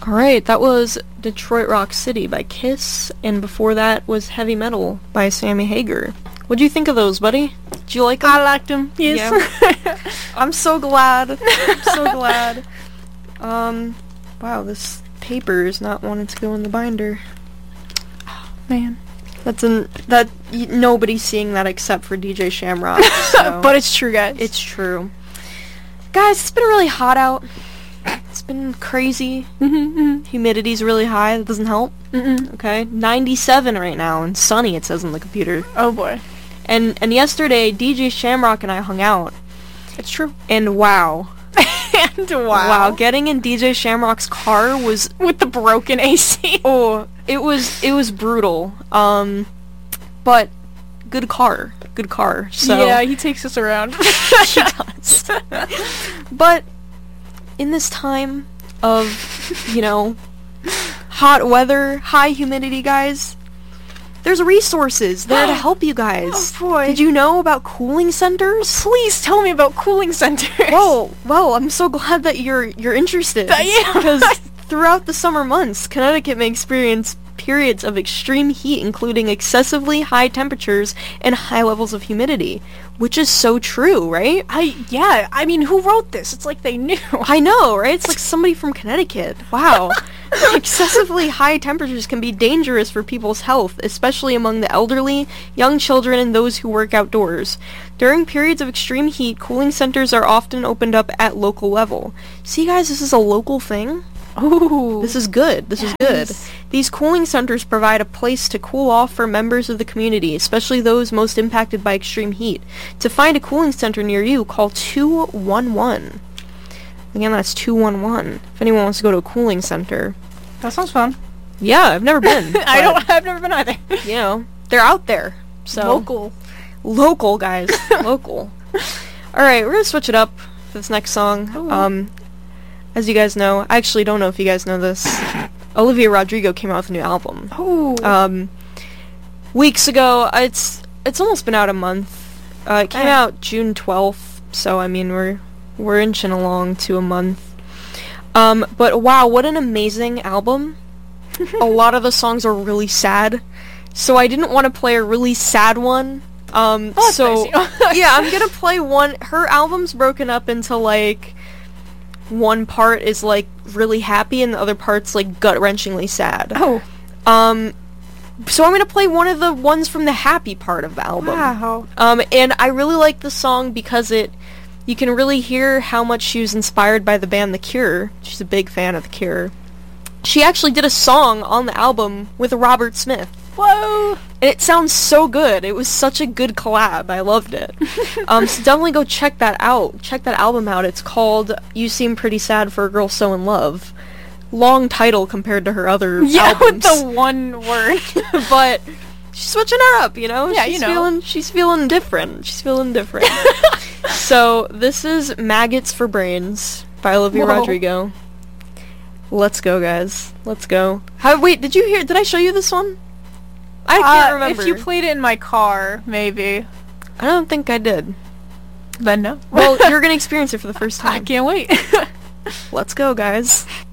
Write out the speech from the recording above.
Alright, that was Detroit Rock City by Kiss, and before that was Heavy Metal by Sammy Hagar. What'd you think of those, buddy? Did you like them? I liked them, yes. Yeah. I'm so glad. I'm so glad. Wow, this paper is not wanting to go in the binder. Man. Nobody's seeing that except for DJ Shamrock. So. But it's true, guys. It's true. Guys, it's been really hot out. It's been crazy. Humidity's really high. That doesn't help. Okay, 97 right now and sunny. It says on the computer. Oh boy. And yesterday, DJ Shamrock and I hung out. It's true. And wow. Wow. Getting in DJ Shamrock's car was with the broken AC. Oh, it was brutal. But good car. So yeah, he takes us around. He does. But in this time of, hot weather, high humidity, guys, there's resources there to help you guys. Oh boy. Did you know about cooling centers? Please tell me about cooling centers. Well, I'm so glad that you're interested. I am. Because throughout the summer months, Connecticut may experience periods of extreme heat, including excessively high temperatures and high levels of humidity, which is so true, right? I mean, who wrote this? It's like they knew. I know, right? It's like somebody from Connecticut. Wow. Excessively high temperatures can be dangerous for people's health, especially among the elderly, young children, and those who work outdoors. During periods of extreme heat, cooling centers are often opened up at local level. See, guys, this is a local thing. Ooh. This is good. This is good. These cooling centers provide a place to cool off for members of the community, especially those most impacted by extreme heat. To find a cooling center near you, call 211. Again, that's 211. If anyone wants to go to a cooling center. That sounds fun. Yeah, I've never been. I've never been either. They're out there. So Local, guys. Local. Alright, we're gonna switch it up for this next song. Ooh. As you guys know, I actually don't know if you guys know this, Olivia Rodrigo came out with a new album. Ooh. Weeks ago. It's almost been out a month. It came out June 12th, so I mean we're inching along to a month. But wow, what an amazing album. A lot of the songs are really sad, so I didn't want to play a really sad one. So yeah, I'm gonna play one. Her album's broken up into like, one part is like really happy and the other part's like gut-wrenchingly sad. Oh. So I'm gonna play one of the ones from the happy part of the album. Wow. And I really like the song because you can really hear how much she was inspired by the band The Cure. She's a big fan of The Cure. She actually did a song on the album with Robert Smith. Whoa! And it sounds so good. It was such a good collab. I loved it. So definitely go check that out. Check that album out. It's called You Seem Pretty Sad for a Girl So in Love. Long title compared to her other albums. Yeah, with the one word. But she's switching it up, Yeah, she's feeling different. So this is Maggots for Brains by Olivia Rodrigo. Let's go, guys. Let's go. Wait, did I show you this one? I can't remember. If you played it in my car, maybe. I don't think I did. Then no. Well, you're gonna experience it for the first time. I can't wait. Let's go, guys.